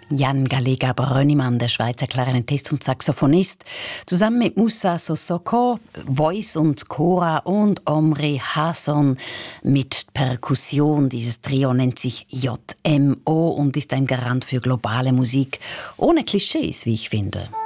Jan Gallega Brönnimann, der Schweizer Klarinettist und Saxophonist, zusammen mit Moussa Sissoko, Voice und Kora und Omri Hasson mit Perkussion. Dieses Trio nennt sich JMO und ist ein Garant für globale Musik, ohne Klischees, wie ich finde.